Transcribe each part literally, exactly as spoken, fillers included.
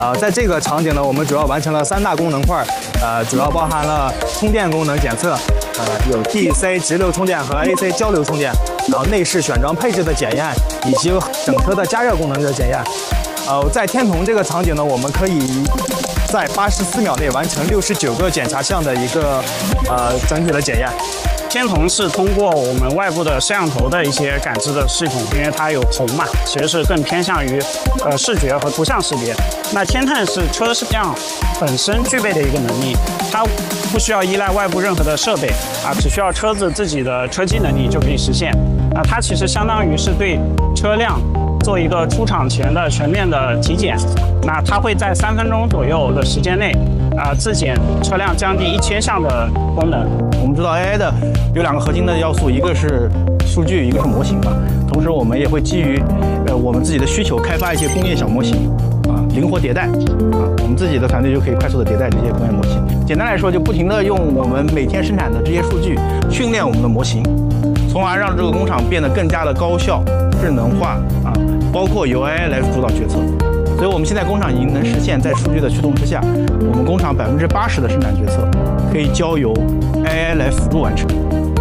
呃，在这个场景呢，我们主要完成了三大功能块，呃，主要包含了充电功能检测，呃，有 D C 直流充电和 A C 交流充电，然后内饰选装配置的检验，以及整车的加热功能的检验。呃，在天童这个场景呢，我们可以在八十四秒内完成六十九个检查项的一个呃整体的检验。 天童是通过我们外部的摄像头的一些感知的系统，因为它有红嘛，其实是更偏向于呃视觉和图像识别。那天探是车辆本身具备的一个能力，它不需要依赖外部任何的设备啊，只需要车子自己的车机能力就可以实现。那它其实相当于是对车辆做一个出厂前的全面的体检。那它会在三分钟左右的时间内啊自检车辆将近一千项的功能。 我们知道 A I 的有两个核心的要素，一个是数据，一个是模型嘛。同时，我们也会基于呃我们自己的需求，开发一些工业小模型啊，灵活迭代啊。我们自己的团队就可以快速的迭代这些工业模型。简单来说，就不停的用我们每天生产的这些数据训练我们的模型，从而让这个工厂变得更加的高效、智能化啊，包括由 A I 来主导决策。所以，我们现在工厂已经能实现，在数据的驱动之下，我们工厂百分之八十的生产决策可以交由 A I 来辅助完成。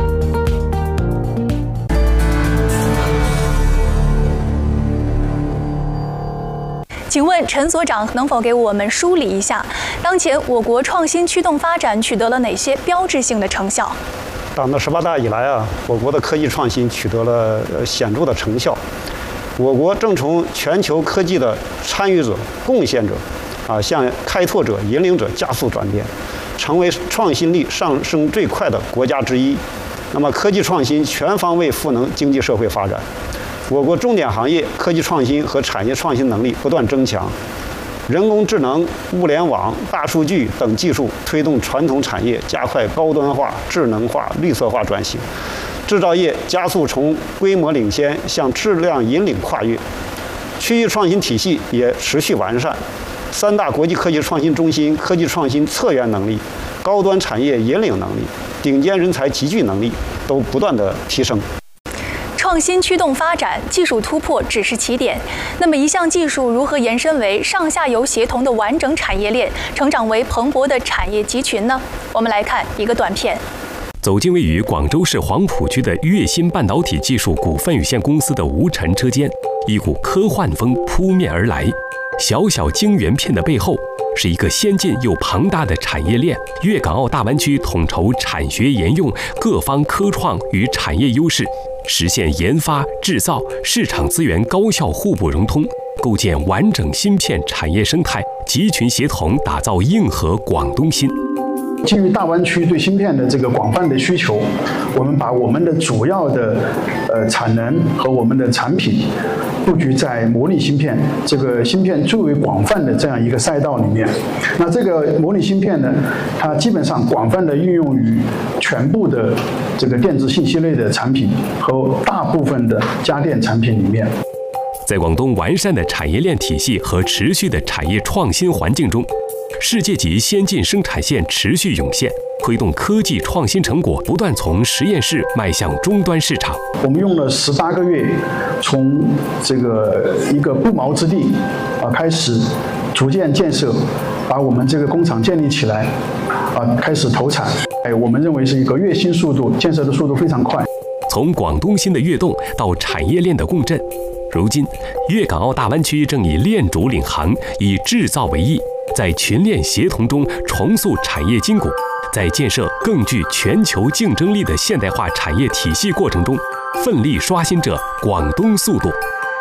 请问陈所长能否给我们梳理一下，当前我国创新驱动发展取得了哪些标志性的成效？ 党的十八大以来啊，我国的科技创新取得了显著的成效。我国正从全球科技的参与者、贡献者，啊，向开拓者、引领者加速转变，成为创新力上升最快的国家之一。那么，科技创新全方位赋能经济社会发展。我国重点行业科技创新和产业创新能力不断增强，人工智能、物联网、大数据等技术推动传统产业加快高端化、智能化、绿色化转型。制造业加速从规模领先向质量引领跨越，区域创新体系也持续完善，三大国际科技创新中心科技创新策源能力、高端产业引领能力、顶尖人才集聚能力都不断的提升。 创新驱动发展，技术突破只是起点。那么，一项技术如何延伸为上下游协同的完整产业链，成长为蓬勃的产业集群呢？我们来看一个短片。 走进位于广州市黄埔区的粤新半导体技术股份有限公司的无尘车间，一股科幻风扑面而来。小小晶圆片的背后，是一个先进又庞大的产业链。粤港澳大湾区统筹产学研用各方科创与产业优势，实现研发、制造、市场资源高效互补融通，构建完整芯片产业生态，集群协同打造硬核广东芯。 基于大湾区对芯片的这个广泛的需求，我们把我们的主要的呃产能和我们的产品布局在模拟芯片这个芯片最为广泛的这样一个赛道里面。那这个模拟芯片呢，它基本上广泛的运用于全部的这个电子信息类的产品和大部分的家电产品里面。 在广东完善的产业链体系和持续的产业创新环境中，世界级先进生产线持续涌现，推动科技创新成果不断从实验室迈向终端市场。 我们用了十八个月，从这个一个不毛之地啊开始，逐渐建设，把我们这个工厂建立起来，啊开始投产。哎，我们认为是一个跃新速度，建设的速度非常快。 从广东芯的跃动到产业链的共振，如今粤港澳大湾区正以链主领航，以制造为翼，在群链协同中重塑产业筋骨，在建设更具全球竞争力的现代化产业体系过程中，奋力刷新着广东速度。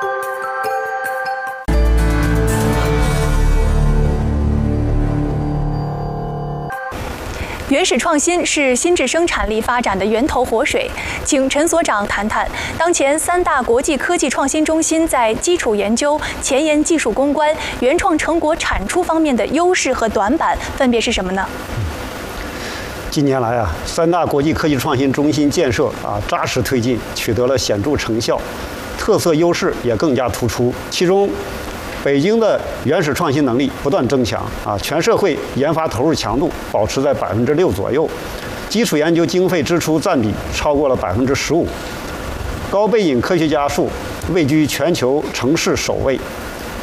原始创新是新质生产力发展的源头活水，请陈所长谈谈当前三大国际科技创新中心在基础研究、前沿技术攻关、原创成果产出方面的优势和短板分别是什么呢？ 近年来啊，三大国际科技创新中心建设啊扎实推进，取得了显著成效，特色优势也更加突出。其中，北京的原始创新能力不断增强啊，全社会研发投入强度保持在百分之六左右，基础研究经费支出占比超过了百分之十五，高背景科学家数位居全球城市首位，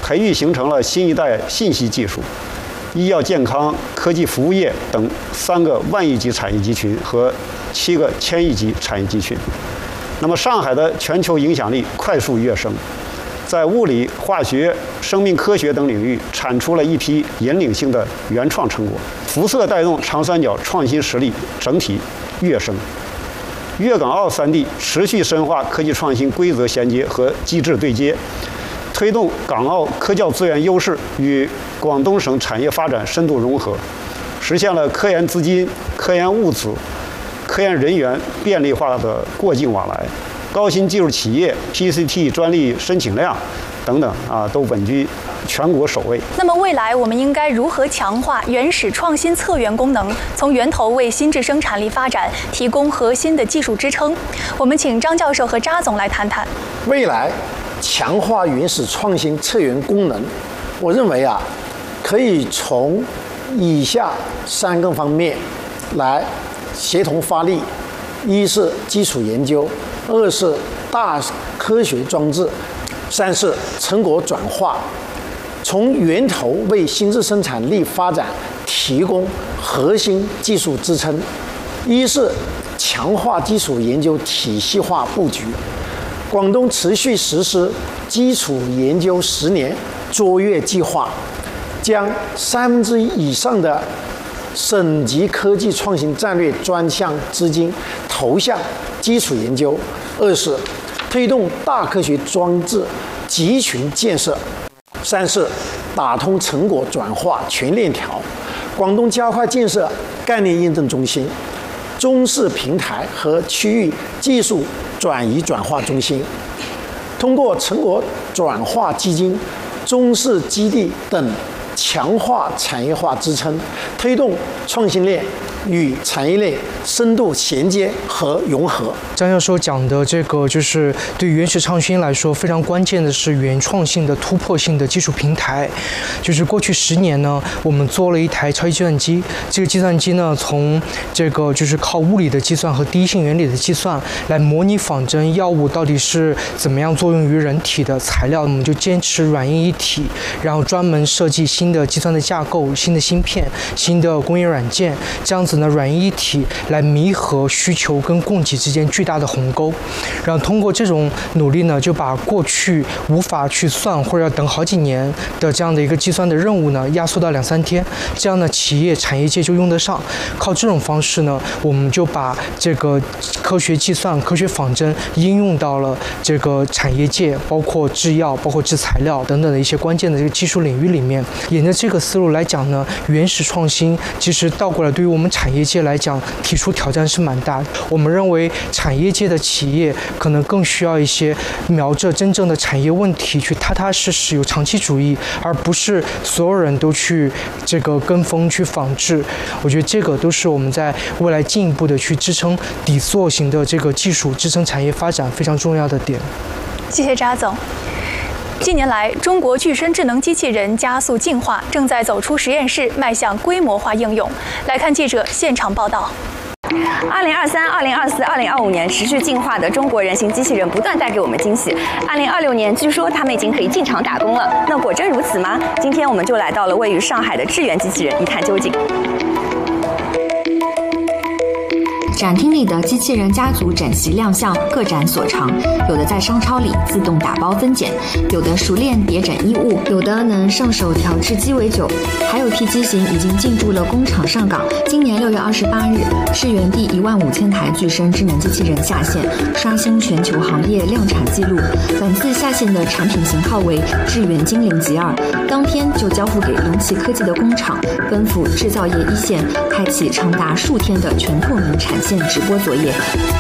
培育形成了新一代信息技术、医药健康、科技服务业等三个万亿级产业集群和七个千亿级产业集群。那么，上海的全球影响力快速跃升，在物理、化学、生命科学等领域产出了一批引领性的原创成果，辐射带动长三角创新实力整体跃升。粤港澳三地持续深化科技创新规则衔接和机制对接，推动港澳科教资源优势与广东省产业发展深度融合，实现了科研资金、科研物资、科研人员便利化的过境往来，高新技术企业 P C T 专利申请量等等啊，都稳居全国首位。 那么未来我们应该如何强化原始创新策源功能，从源头为新质生产力发展提供核心的技术支撑？我们请张教授和扎总来谈谈。 未来强化原始创新策源功能，我认为啊，可以从以下三个方面来协同发力：一是基础研究，二是大科学装置，三是成果转化，从源头为新质生产力发展提供核心技术支撑。一是强化基础研究体系化布局，广东持续实施基础研究十年卓越计划，将三分之一以上的省级科技创新战略专项资金投向基础研究。二是推动大科学装置集群建设。三是打通成果转化全链条，广东加快建设概念验证中心、中试平台和区域技术转移转化中心，通过成果转化基金、中试基地等强化产业化支撑，推动创新链与产业链深度衔接和融合。 张教授讲的这个，就是对原始创新来说非常关键的是原创性的突破性的技术平台。就是过去十年呢，我们做了一台超级计算机，这个计算机呢，从这个就是靠物理的计算和第一性原理的计算来模拟仿真药物到底是怎么样作用于人体的材料，我们就坚持软硬一体，然后专门设计新的计算的架构、新的芯片、新的工业软件，这样子呢，软硬一体来弥合需求跟供给之间巨大的鸿沟。然后通过这种努力呢，就把过去无法去算或者要等好几年的这样的一个计算的任务呢，压缩到两三天，这样呢，企业产业界就用得上。靠这种方式呢，我们就把这个科学计算、科学仿真应用到了这个产业界，包括制药、包括制材料等等的一些关键的这个技术领域里面。沿着这个思路来讲呢，原始创新其实倒过来对于我们产业界来讲提出挑战是蛮大的。我们认为产业界的企业可能更需要一些瞄着真正的产业问题去踏踏实实有长期主义，而不是所有人都去这个跟风去仿制。我觉得这个都是我们在未来进一步的去支撑底座型的这个技术支撑产业发展非常重要的点。 谢谢扎总。近年来，中国具身智能机器人加速进化，正在走出实验室，迈向规模化应用。来看记者现场报道。 二零二三、二零二四、二零二五年持续进化的中国人形机器人不断带给我们惊喜。二零二六年，据说他们已经可以进场打工了。那果真如此吗？今天我们就来到了位于上海的智源机器人，一探究竟。 展厅里的机器人家族整齐亮相，各展所长，有的在商超里自动打包分拣，有的熟练叠整衣物，有的能上手调制鸡尾酒，还有批机型已经进驻了工厂上岗。今年六月二十八日，智源第一万五千台具身智能机器人下线，刷新全球行业量产记录。本次下线的产品型号为智源精灵 G 二，当天就交付给龙旗科技的工厂，奔赴制造业一线，开启长达数天的全透明产线直播作业。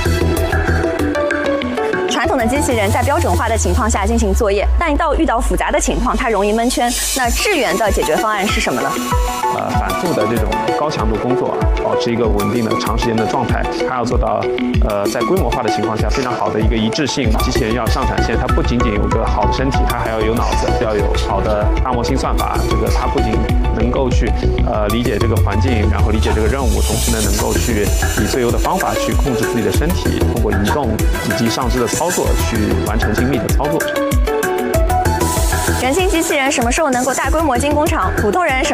传统的机器人在标准化的情况下进行作业，但一到遇到复杂的情况，它容易闷圈。那智源的解决方案是什么呢？ 呃，反复的这种高强度工作，保持一个稳定的长时间的状态，它要做到呃在规模化的情况下非常好的一个一致性。机器人要上产线，它不仅仅有个好的身体，它还要有脑子，要有好的大模型算法。这个它不仅能够去呃理解这个环境，然后理解这个任务，同时呢能够去以最优的方法去控制自己的身体，通过移动以及上肢的操作去完成精密的操作。 人形机器人什么时候能够大规模进工厂？普通人什么